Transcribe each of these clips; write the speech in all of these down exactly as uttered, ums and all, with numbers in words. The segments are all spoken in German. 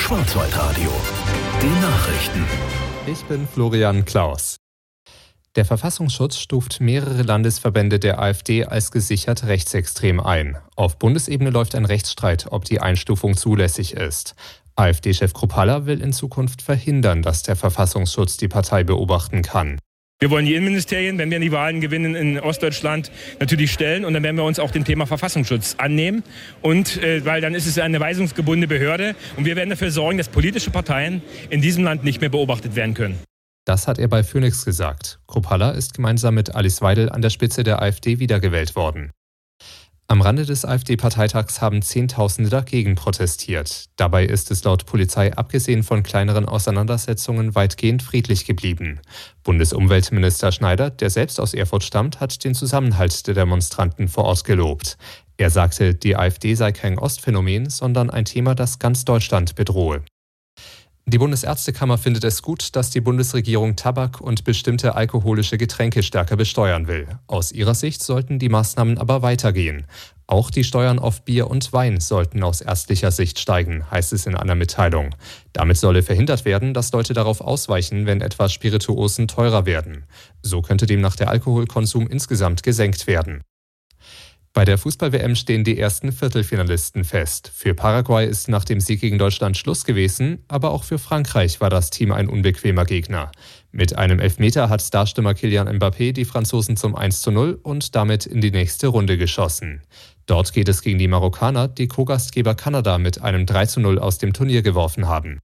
Schwarzwaldradio. Die Nachrichten. Ich bin Florian Klaus. Der Verfassungsschutz stuft mehrere Landesverbände der AfD als gesichert rechtsextrem ein. Auf Bundesebene läuft ein Rechtsstreit, ob die Einstufung zulässig ist. AfD-Chef Kruppalla will in Zukunft verhindern, dass der Verfassungsschutz die Partei beobachten kann. Wir wollen die Innenministerien, wenn wir die Wahlen gewinnen in Ostdeutschland, natürlich stellen. Und dann werden wir uns auch dem Thema Verfassungsschutz annehmen. Und äh, weil dann ist es eine weisungsgebundene Behörde. Und wir werden dafür sorgen, dass politische Parteien in diesem Land nicht mehr beobachtet werden können. Das hat er bei Phoenix gesagt. Kruppalla ist gemeinsam mit Alice Weidel an der Spitze der AfD wiedergewählt worden. Am Rande des AfD-Parteitags haben Zehntausende dagegen protestiert. Dabei ist es laut Polizei abgesehen von kleineren Auseinandersetzungen weitgehend friedlich geblieben. Bundesumweltminister Schneider, der selbst aus Erfurt stammt, hat den Zusammenhalt der Demonstranten vor Ort gelobt. Er sagte, die AfD sei kein Ostphänomen, sondern ein Thema, das ganz Deutschland bedrohe. Die Bundesärztekammer findet es gut, dass die Bundesregierung Tabak und bestimmte alkoholische Getränke stärker besteuern will. Aus ihrer Sicht sollten die Maßnahmen aber weitergehen. Auch die Steuern auf Bier und Wein sollten aus ärztlicher Sicht steigen, heißt es in einer Mitteilung. Damit solle verhindert werden, dass Leute darauf ausweichen, wenn etwa Spirituosen teurer werden. So könnte demnach der Alkoholkonsum insgesamt gesenkt werden. Bei der Fußball-W M stehen die ersten Viertelfinalisten fest. Für Paraguay ist nach dem Sieg gegen Deutschland Schluss gewesen, aber auch für Frankreich war das Team ein unbequemer Gegner. Mit einem Elfmeter hat Starstürmer Kylian Mbappé die Franzosen zum eins zu null und damit in die nächste Runde geschossen. Dort geht es gegen die Marokkaner, die Co-Gastgeber Kanada mit einem drei zu null aus dem Turnier geworfen haben.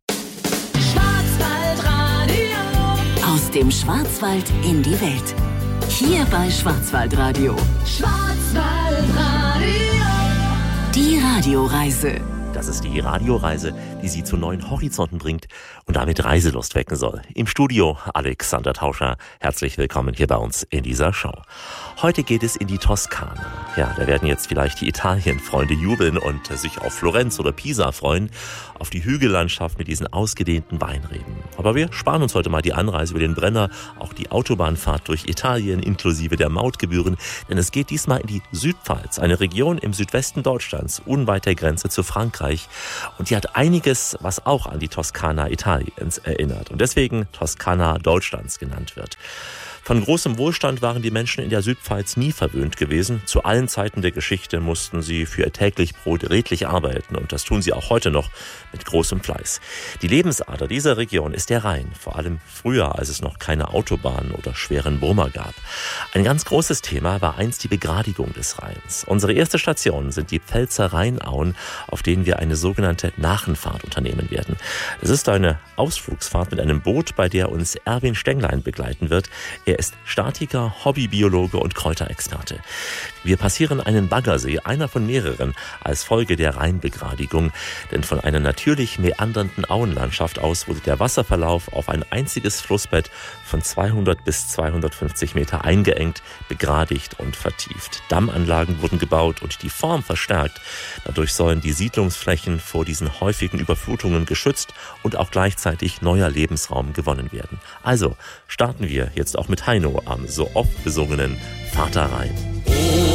Schwarzwaldradio. Aus dem Schwarzwald in die Welt. Hier bei Schwarzwaldradio. Schwarzwaldradio. Die Radioreise. Das ist die Radioreise, die Sie zu neuen Horizonten bringt und damit Reiselust wecken soll. Im Studio Alexander Tauscher. Herzlich willkommen hier bei uns in dieser Show. Heute geht es in die Toskana. Ja, da werden jetzt vielleicht die Italien-Freunde jubeln und sich auf Florenz oder Pisa freuen, auf die Hügellandschaft mit diesen ausgedehnten Weinreben. Aber wir sparen uns heute mal die Anreise über den Brenner, auch die Autobahnfahrt durch Italien inklusive der Mautgebühren, denn es geht diesmal in die Südpfalz, eine Region im Südwesten Deutschlands, unweit der Grenze zu Frankreich. Und die hat einiges, was auch an die Toskana Italiens erinnert und deswegen Toskana Deutschlands genannt wird. Von großem Wohlstand waren die Menschen in der Südpfalz nie verwöhnt gewesen. Zu allen Zeiten der Geschichte mussten sie für ihr täglich Brot redlich arbeiten und das tun sie auch heute noch mit großem Fleiß. Die Lebensader dieser Region ist der Rhein, vor allem früher, als es noch keine Autobahnen oder schweren Brummer gab. Ein ganz großes Thema war einst die Begradigung des Rheins. Unsere erste Station sind die Pfälzer Rheinauen, auf denen wir eine sogenannte Nachenfahrt unternehmen werden. Es ist eine Ausflugsfahrt mit einem Boot, bei der uns Erwin Stenglein begleiten wird. Er ist Statiker, Hobbybiologe und Kräuterexperte. Wir passieren einen Baggersee, einer von mehreren, als Folge der Rheinbegradigung. Denn von einer natürlich meandernden Auenlandschaft aus wurde der Wasserverlauf auf ein einziges Flussbett von zweihundert bis zweihundertfünfzig Meter eingeengt, begradigt und vertieft. Dammanlagen wurden gebaut und die Form verstärkt. Dadurch sollen die Siedlungsflächen vor diesen häufigen Überflutungen geschützt und auch gleichzeitig neuer Lebensraum gewonnen werden. Also starten wir jetzt auch mit Heino am so oft besungenen Vater Rhein.